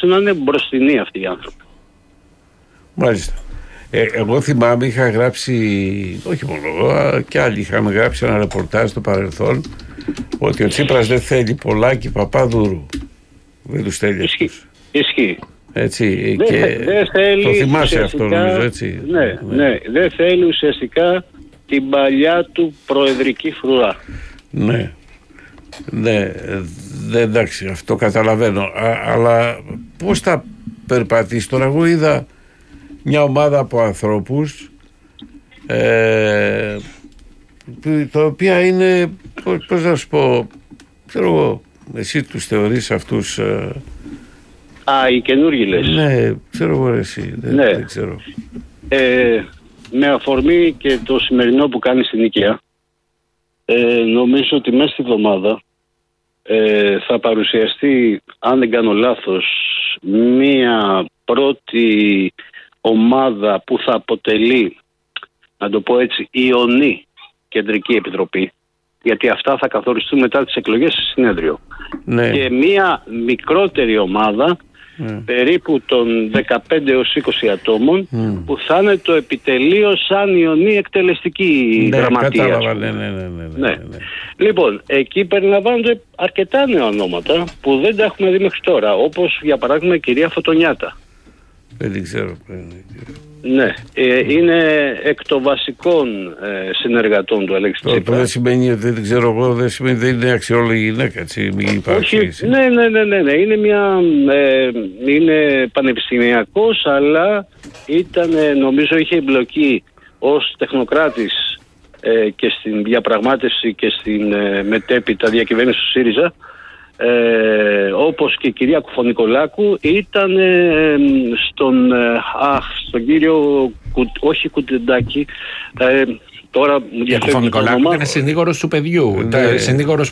τουλάχιστον να είναι μπροστινοί αυτοί οι άνθρωποι. Μάλιστα. Εγώ θυμάμαι, είχα γράψει, όχι μόνο εγώ, και άλλοι είχαμε γράψει ένα ρεπορτάζ στο παρελθόν, ότι ο Τσίπρας δεν θέλει Πολάκη Παπαδούρου. Δεν τους θέλει. Ισχύει. Έτσι, δεν θέλει, το θυμάσαι αυτό, νομίζω, έτσι. Ναι, δεν θέλει ουσιαστικά την παλιά του προεδρική φρουρά. Ναι, εντάξει, αυτό καταλαβαίνω. Αλλά πώς θα περπατήσει τώρα? Εγώ είδα μια ομάδα από ανθρώπους τα οποία είναι, πώς να σου πω, ξέρω εγώ, εσύ τους θεωρείς αυτούς? Οι καινούργοι λες. Ναι, ξέρω εγώ, εσύ, δεν ξέρω. Με αφορμή και το σημερινό που κάνει στην Νίκαια, νομίζω ότι μέσα στη εβδομάδα θα παρουσιαστεί, αν δεν κάνω λάθος, μία πρώτη ομάδα που θα αποτελεί, να το πω έτσι, ιονή κεντρική επιτροπή, γιατί αυτά θα καθοριστούν μετά τις εκλογές στο συνέδριο. Ναι. Και μία μικρότερη ομάδα περίπου των 15 έως 20 ατόμων που θα είναι το επιτελείο σαν ιονή εκτελεστική γραμματεία. Κατάλαβα, ναι. Λοιπόν, εκεί περιλαμβάνονται αρκετά νέα ονόματα που δεν τα έχουμε δει μέχρι τώρα, όπως για παράδειγμα η κυρία Φωτονιάτα. Δεν ξέρω. Ναι, είναι εκ των βασικών συνεργατών του Αλέξη Τσίπρα. Αυτό δεν σημαίνει ότι δεν ξέρω εγώ, δεν σημαίνει ότι δεν είναι αξιόλογη γυναίκα, έτσι, μην υπάρξει. Ναι, είναι πανεπιστημιακός, αλλά νομίζω είχε εμπλοκή ως τεχνοκράτης και στην διαπραγμάτευση και στην μετέπειτα διακυβέρνηση του ΣΥΡΙΖΑ, όπως και η κυρία Κουφονικολάκου ήταν στον κύριο όχι Κουτεντάκη, τώρα μου διαφεύγει. Ο Κουφονικολάκου ήταν συνήγορος του παιδιού. Συνήγορος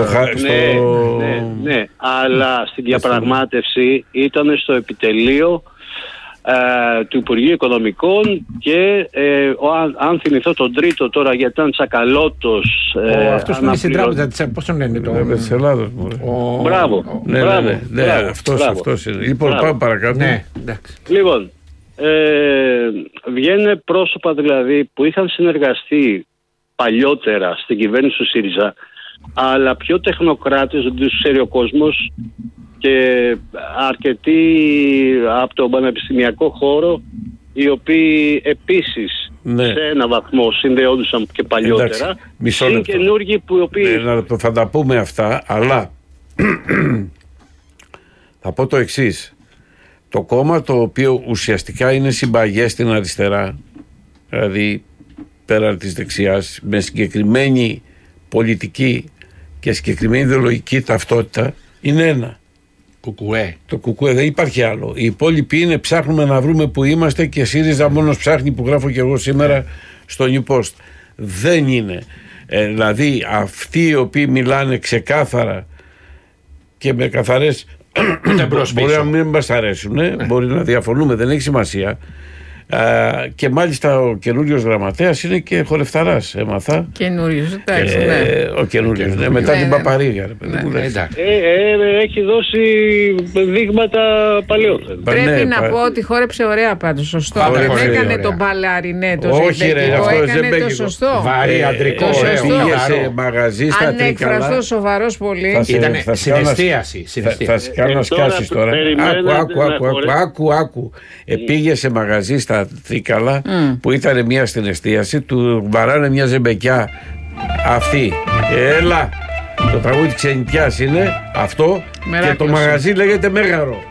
ναι, αλλά στην διαπραγμάτευση ήταν στο επιτελείο του Υπουργείου Οικονομικών και αν θυμηθώ τον τρίτο τώρα, γιατί ήταν Τσακαλώτος, αυτός που είναι στην τράπεζα πώς τον λένε της Ελλάδος. Μπράβο. Αυτός είναι. Λοιπόν, πάμε παρακάτω. Λοιπόν, βγαίνουν πρόσωπα δηλαδή που είχαν συνεργαστεί παλιότερα στην κυβέρνηση του ΣΥΡΙΖΑ, αλλά πιο τεχνοκράτες, δεν τους ξέρει ο κόσμος, και αρκετοί από τον πανεπιστημιακό χώρο, οι οποίοι επίσης σε ένα βαθμό συνδεόντουσαν και παλιότερα. Είναι καινούργοι που οι οποίοι... θα τα πούμε αυτά, αλλά θα πω το εξής. Το κόμμα το οποίο ουσιαστικά είναι συμπαγές στην αριστερά, δηλαδή πέραν της δεξιάς, με συγκεκριμένη πολιτική και συγκεκριμένη ιδεολογική ταυτότητα, είναι ένα. Κουκουέ. Το Κουκουέ, δεν υπάρχει άλλο. Οι υπόλοιποι είναι ψάχνουμε να βρούμε που είμαστε και ΣΥΡΙΖΑ μόνος ψάχνει, που γράφω και εγώ σήμερα στο New Post. Δεν είναι. Δηλαδή αυτοί οι οποίοι μιλάνε ξεκάθαρα και με καθαρές μπορεί να μην μας αρέσουν, μπορεί να διαφωνούμε, δεν έχει σημασία. Και μάλιστα ο καινούριος γραμματέας είναι και χορευταράς, έμαθα. Καινούριος, εντάξει, ο καινούριος, μετά την Παπαρίγα. Έχει δώσει δείγματα παλαιότερα. Πρέπει να πω ότι χόρεψε ωραία πάντως, σωστό. Δεν έκανε τον μπαλαρινέ, το ζεμπέκικο, έκανε το σωστό. Βαρύ, αντρικό, πήγε σε μαγαζί στα Τρίκαλα. Ανεκφραστός, σοβαρός πολύ. Ήταν συναισθίαση. Θα σε κάνω να σκάσεις τώρα. Άκου. Πήγε σε μαγαζί στα Τρίκαλα που ήταν μια στην εστίαση, του βαράνε μια ζεμπεκιά αυτή. Έλα, το τραγούδι ξενιτιάς είναι αυτό. Και το μαγαζί λέγεται Μέγαρο.